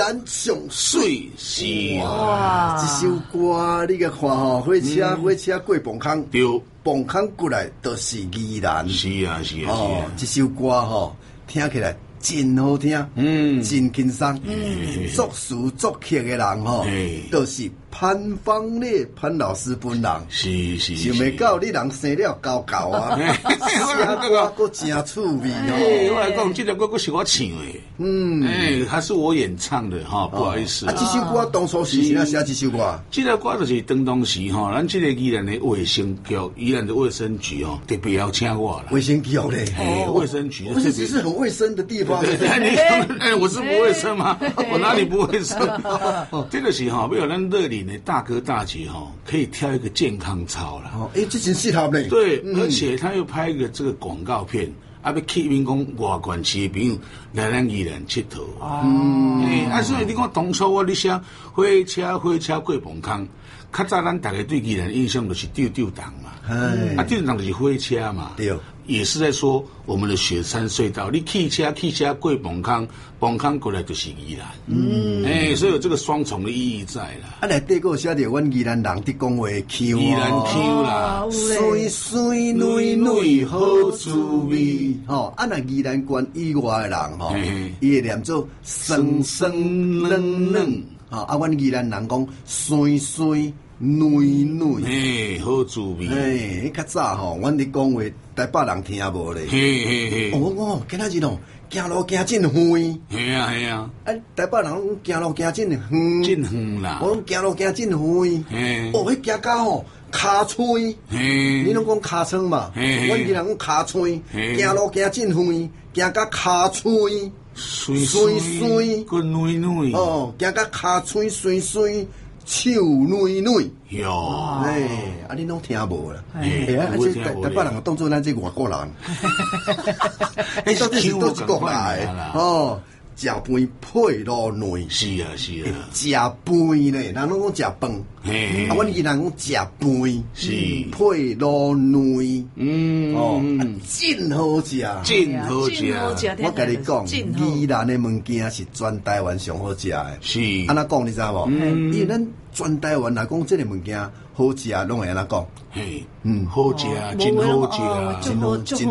兰上水是哇！这首歌你个看吼，火车过崩坑， 对， 崩坑过来都是宜兰。 是啊， 哦，这首歌吼听起来真好听，真轻松。作词作曲的人吼，都是潘芳烈潘老师本人。 是， 想袂到你人生了高高啊，写歌佫真趣味哦。 我来讲，这个歌是我唱的，还是我演唱的哈，不好意思。 这首歌当初是谁写这首歌？ 这个歌就是当时哈，咱这个宜兰的卫生局，宜兰的卫生局哦，特别要请我啦。 卫生局嘞， 卫生局， 卫生局是很卫生的地方。 对，我是不卫生吗？我哪里不卫生？这个是哈，为了咱乐龄的大哥大姐哈，可以跳一个健康操啦。 这真适合嘞。 对，而且他又拍一个这个广告片。要吸引讲外县市的朋友来咱宜兰佚佗。所以你看当初我咧写火车过崩坑，较早咱大家对宜兰印象就是丢档嘛，丢档就是火车嘛，对，也是在说我们的雪山隧道，你汽车过崩坑，崩坑过来就是宜兰，所以有这个双重的意义在啦。 内底个写着阮宜兰人伫讲话 Q 宜兰 Q 啦， 水水内内好滋味。那宜兰县以外的人伊会念做酸酸冷冷。阮宜兰人讲水水内内， 好滋味。 较早阮伫讲话台北人听无咧。今仔日行路行真远。 系啊。 台北人行路行真远。 真远啦。 我讲行路行真远。迄行到骹吹。你拢讲骹床嘛？阮宜兰讲骹吹。行路行真远，行到骹吹。 水水，个内内。 行到骹吹水水。手软软哟， 你拢听无啦？台北人当做咱这外国人，到底是倒一国来？食饭配落内， 是啊。 食饭呢，人拢讲食饭，阮宜兰讲食饭， 是配落内，真好食， 真好食。 我跟你讲，宜兰的物件是全台湾上好食的， 是。 安那讲你知无？因为咱全台湾来讲，这个物件好食，拢会安那讲。 好食，真好食， 真好食，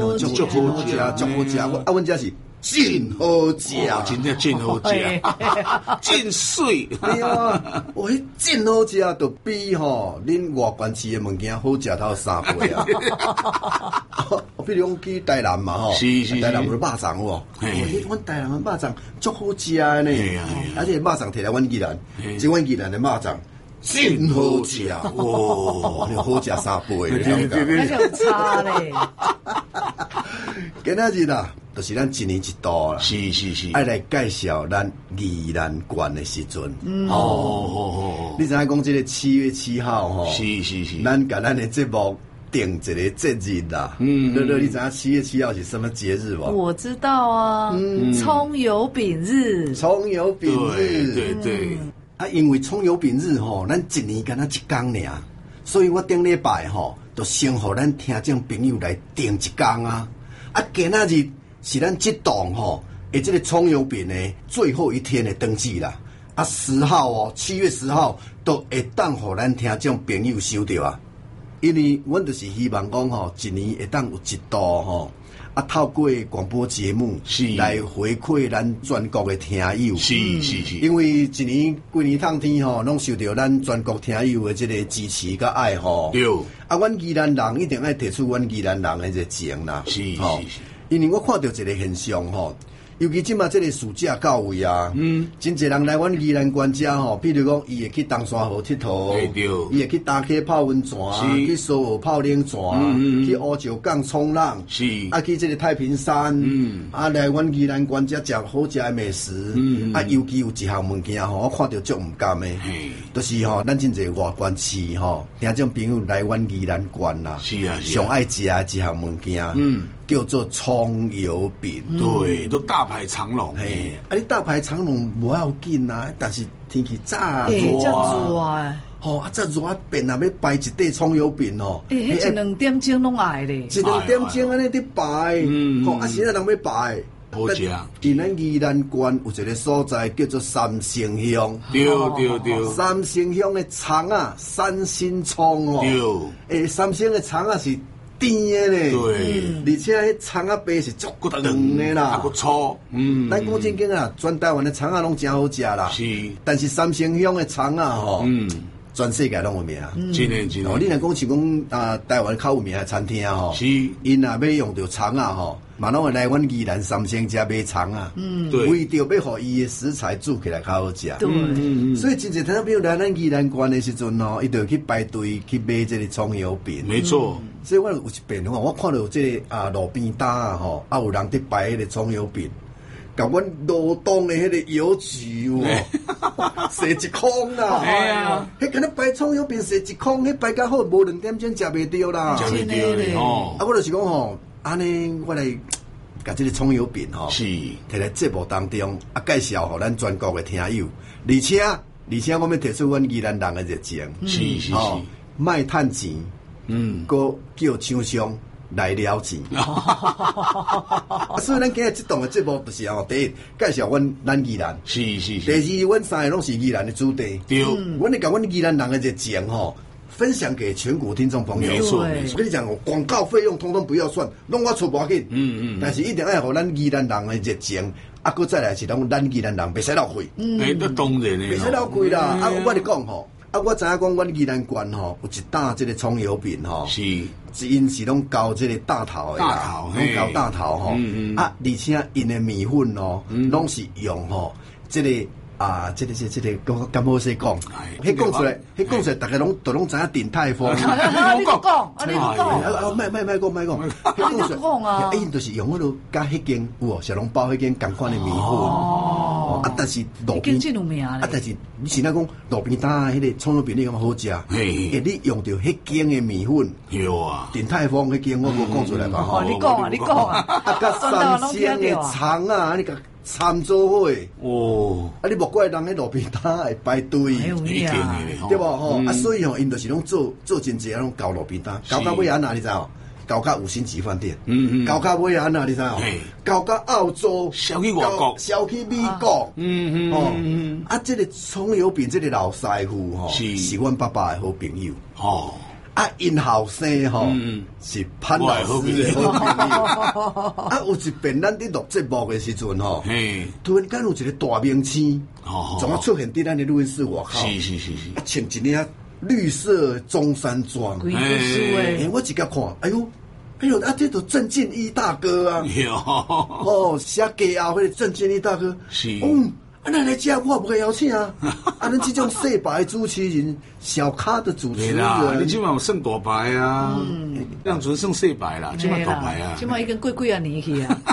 阮这是。真好食， 真正真好食，真水。 迄真好食，就比恁外县市的物件好食到3倍啊！比如讲去台南嘛是， 台南有肉粽哦，阮台南的肉粽足好食的呢，而且肉粽摕来阮宜兰，即阮宜兰的肉粽。真好食哦，好食3倍， 那就差嘞。 今仔日啦，就是咱一年一度啦， 是， 爱来介绍咱宜兰县的时阵。你知影讲这个7月7号是， 咱甲咱的节目定一个节日啦。乐乐，你知影7月7号是什么节日吗？ 我知道啊，葱油饼日。 葱油饼日， 对。 因为葱油饼日咱一年敢若一天尔，所以我顶礼拜就先互咱听众朋友来定一天啊。今仔日是咱这档这个葱油饼的最后一天的登记啦。10号7月10号都会当互咱听众朋友收到啊。因为阮就是希望讲一年会当有一度透过广播节目来回馈咱全国的听友，是。因为一年过年当天拢受到咱全国听友的这个支持甲爱对。阮宜兰人一定爱提出阮宜兰人的热情啦，是。因为我看到一个现象尤其即马这个暑假到位啊，真侪人来阮宜兰县遮比如讲伊会去东山河佚佗，伊会去打溪泡温泉，去苏澳泡冷泉，去乌石港冲浪，是。去这个太平山，来阮宜兰县遮食好食的美食，尤其有一项物件我看到足毋甘的，就是咱真侪外县市听众朋友来阮宜兰县啦，是啊，上爱食的一项物件，叫做葱油饼， 对，都大排长龙。 你大排长龙无要紧啊，但是天气热这热变要摆一块葱油饼迄1-2点钟拢爱咧， 1-2点钟安尼伫摆，是人要摆。 好食。 伫咱宜兰县有一个所在叫做三星乡， 对， 三星乡的葱啊，三星葱哦， 对， 三星的葱啊是甜的呢， 对， 而且迄葱啊皮是足长的啦， 还粗， 咱讲正经啊，全台湾的葱啊拢真好食啦， 是， 但是三星乡的葱啊吼，全世界拢有名， 真诶， 哦，你若讲像讲台湾较有名的餐厅吼， 是， 因若要用到葱啊吼，嘛拢会来阮宜兰三星遮买葱啊， 对， 为着要互伊的食材煮起来较好食， 对， 所以真侪听朋友来咱宜兰县的时阵吼，伊就去排队去买这个葱油饼， 没错。 所以我有一遍吼，我看到这个路边摊啊吼，有人伫摆迄个葱油饼。甲阮罗东的迄个邮局哦，踅一空啦！ 哎呀， 迄敢若摆葱油饼踅一空，迄摆较好，无2点钟食袂着啦。 食袂着咧吼！ 我就是讲吼，安尼我来甲这个葱油饼吼， 是摕来节目当中介绍互咱全国的听友，而且我们提出阮宜兰人的热情， 是， 卖趁钱，搁叫厂商。来了钱，所以咱今日这档的节目就是吼，第一介绍咱宜兰， 是， 第二阮三个拢是宜兰的主题， 对， 阮会甲阮宜兰人的热情吼，分享给全国听众朋友。 没错， 我跟你讲，广告费用通通不要算，拢我出无要紧，但是一定要互咱宜兰人的热情，搁再来是咱宜兰人袂使浪费， 那当然的， 袂使浪费啦。我咧讲吼。我知影讲，阮宜兰县吼有一担这个葱油饼吼，是因是拢交这个大头的啦，拢交大头吼，而且因的米粉哦，拢是用吼这个这个咁好势讲，迄讲出来，大家拢知影鼎泰丰。 你讲， 卖讲，迄讲出来，因就是用迄落加迄间有小笼包迄间同款的米粉。但是路边但是你是那讲路边摊迄个葱油饼你咁好食，你用到迄间的米粉，有啊，鼎泰丰迄间我无讲出来吧？ 你讲啊， 甲三鲜的葱啊，你甲掺做伙哦， 你莫怪人喺路边摊会排队，对无吼？所以吼，因就是拢做真济，拢交路边摊，交到尾安那你知道？交到5星级饭店，交到尾安那你知道？交到澳洲， 销去外国， 销去美国，这个葱油饼，这个老师傅吼，是阮爸爸的好朋友哦。因后生吼是潘老师的好朋友。有一遍咱伫录节目的时阵吼，突然间有一个大明星，怎么出现伫咱的录音室外口？是，穿一领绿色中山装， 鬼故事诶！ 我一甲看，哎呦，这都郑建一大哥啊！写家后迄个郑建一大哥，是，咱来这我不会邀请啊！咱这种细白主持人，小咖的主持人， 你起码有算大牌啊，让阵算细白啦，起码大牌啊， 起码已经几啊年去啊！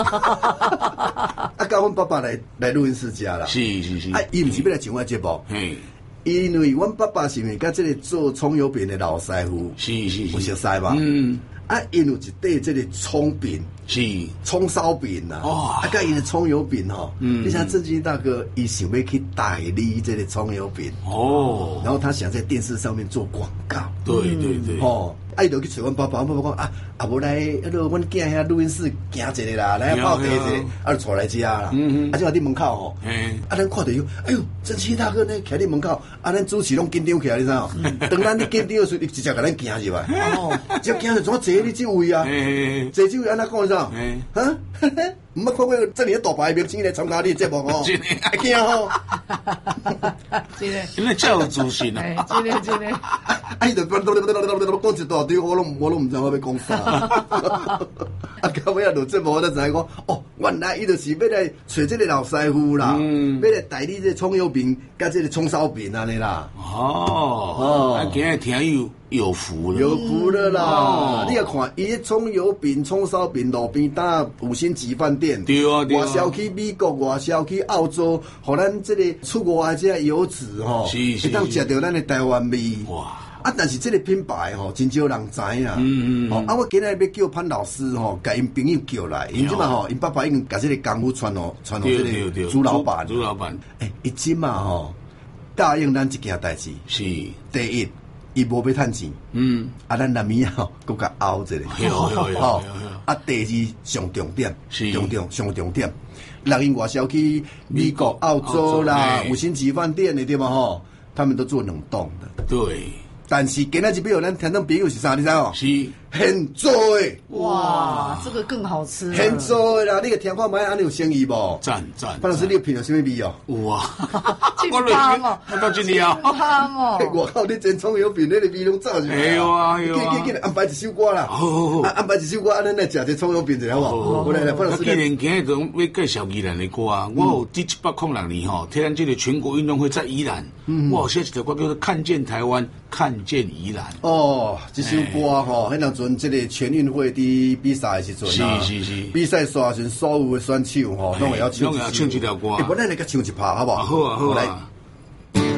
甲阮爸爸来录音室食啦，是，伊毋是要来上我节目，因为阮爸爸是咪甲这个做葱油饼的老师傅，是，有熟悉吧？因有一块这个葱饼，是葱烧饼呐，甲因的葱油饼吼，你像郑经大哥，伊想要去代理这个葱油饼，然后他想在电视上面做广告， 对， 伊就去找阮爸爸，阮爸爸讲无来，阮囝遐录音室行一个啦，来泡茶一个，就带来遮啦，就伫门口吼，咱看到有，哎呦，郑经大哥呢，徛伫门口，咱主持拢紧张起来，你知道？当咱伫紧张的时候，伊直接甲咱行入来，只行入怎坐你这位啊？坐这位安怎讲你知道？毋捌看过这么大牌明星来参加你的节目哦，会惊吼？ 真的， 因为真有自信啊！ 真的， 伊就讲一大堆，我拢毋知我要讲啥。到尾录节目，我才知影讲，原来伊就是要来找这个老师傅啦，要来代理这葱油饼甲这个葱烧饼安尼啦。 今日听有福了， 有福了啦！你要看伊的葱油饼、葱烧饼路边摊5星级饭店，外销去美国，外销去澳洲，互咱这个出外这游子吼，会当食到咱的台湾味。哇！但是这个品牌吼，真少人知影。我今日要叫潘老师吼，甲因朋友叫来，因即嘛吼，因爸爸已经甲这个功夫传互这个朱老板。伊即嘛吼答应咱一件代志，是第一。伊无要趁钱，咱南面吼，搁甲凹一个， 啊，第二上重点， 是上重点，人因外销去美国、澳洲啦，五星级饭店的对嘛吼，他们都做冷冻的。 对。 但是今仔日比如咱听众朋友是啥，你知道？ 是现做的。 哇，这个更好吃。 现做的啦，你个听看卖安尼有生意无？ 赞。 潘老师，你有品有什么味哦？ 有啊， 健康哦， 我到这里啊， 健康哦。 我靠，你真葱油饼那个味拢走出来。 哎呦啊， 给安排一首歌啦。 好， 安排一首歌，咱来食这葱油饼就好无？好来，潘老师。 既然今日都要介绍宜兰的歌啊，我有第706年吼，听咱这个全国运动会在宜兰，我有写一条歌叫做《看见台湾，看见宜兰》。 哦，这首歌吼，迄阵这个全运会的比赛的时阵啊， 是， 比赛刷时所有的选手吼，拢会要唱一条歌。不，咱来个唱一拍好不好？ 好啊。